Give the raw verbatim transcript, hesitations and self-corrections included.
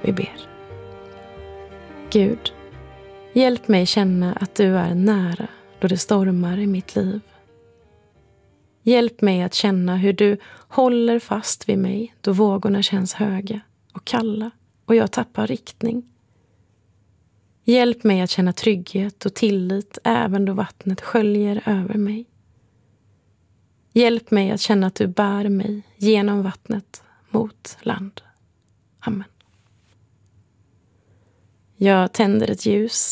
Vi ber. Gud, hjälp mig känna att du är nära då det stormar i mitt liv. Hjälp mig att känna hur du håller fast vid mig då vågorna känns höga och kalla och jag tappar riktning. Hjälp mig att känna trygghet och tillit även då vattnet sköljer över mig. Hjälp mig att känna att du bär mig genom vattnet mot land. Amen. Jag tänder ett ljus